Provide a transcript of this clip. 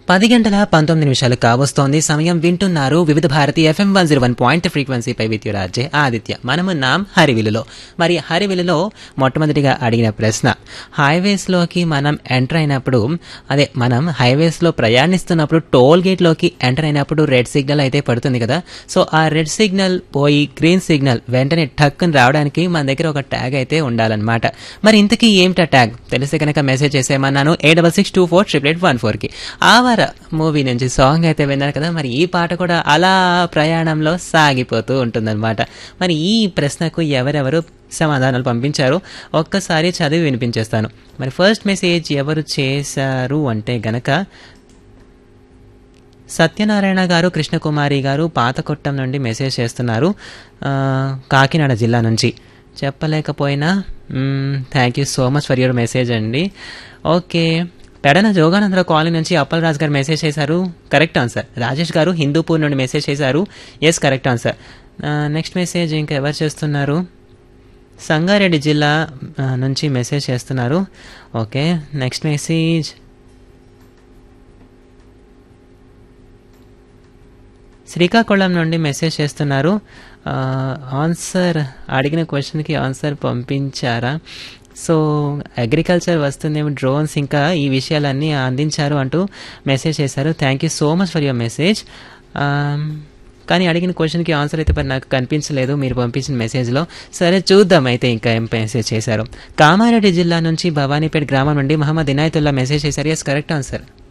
10 గంటల 19 నిమిషాలు కావస్తోంది. సమయం వింటున్నారు వివిధ Bharati FM 101 ఫ్రీక్వెన్సీపై with your RJ Aditya. మనమున్నాం హరివిలులో. మరి హరివిలులో మొట్టమొదటిగా అడిగిన ప్రశ్న, హైవేస్లోకి మనం ఎంటర్ అయినప్పుడు, మనం హైవేస్లో ప్రయాణిస్తున్నప్పుడు టోల్ గేట్లోకి ఎంటర్ అయినప్పుడు రెడ్ సిగ్నల్ అయితే పడుతుంది కదా. సో ఆ రెడ్ సిగ్నల్ పోయి గ్రీన్ సిగ్నల్ వెంటనే టక్కుని రావడానికి మన దగ్గర ఒక ట్యాగ్ అయితే ఉండాలన్నమాట. మరి ఇంతకీ ఏమిటా ట్యాగ్ తెలిస్తే కనుక మెసేజ్ చేసేయమన్నాను 8662488814కి. మూవీ నుంచి సాంగ్ అయితే విన్నారు కదా. మరి ఈ పాట కూడా అలా ప్రయాణంలో సాగిపోతూ ఉంటుందన్నమాట. మరి ఈ ప్రశ్నకు ఎవరెవరు సమాధానాలు పంపించారు ఒక్కసారి చదివి వినిపించేస్తాను. మరి ఫస్ట్ మెసేజ్ ఎవరు చేశారు అంటే గనక సత్యనారాయణ గారు, కృష్ణకుమారి గారు పాతకొట్టం నుండి మెసేజ్ చేస్తున్నారు, కాకినాడ జిల్లా నుంచి. చెప్పలేకపోయినా thank you so much for your message అండి. ఓకే, పెడన జోగానందరావు కాలనీ నుంచి అప్పలరాజు గారు మెసేజ్ చేశారు, కరెక్ట్ ఆన్సర్. రాజేష్ గారు హిందూపూర్ నుండి మెసేజ్ చేశారు, yes correct answer. Next message ఇంకా ఎవరు చేస్తున్నారు, సంగారెడ్డి జిల్లా నుంచి మెసేజ్ చేస్తున్నారు. ఓకే, నెక్స్ట్ మెసేజ్ శ్రీకాకుళం నుండి మెసేజ్ చేస్తున్నారు. ఆన్సర్ అడిగిన క్వశ్చన్కి ఆన్సర్ పంపించారా? సో అగ్రికల్చర్ వస్తుందేమో, డ్రోన్స్ ఇంకా ఈ విషయాలన్నీ అందించారు అంటూ మెసేజ్ చేశారు. Thank you so much for your message. కానీ అడిగిన క్వశ్చన్కి ఆన్సర్ అయితే మరి నాకు కనిపించలేదు మీరు పంపించిన మెసేజ్లో. సరే చూద్దాం అయితే ఇంకా ఏం మెసేజ్ చేశారు. కామారెడ్డి జిల్లా నుంచి భవానీపేట గ్రామం నుండి మహమ్మద్ ఇనాయతుల్లా మెసేజ్ చేశారు, ఎస్ కరెక్ట్ ఆన్సర్.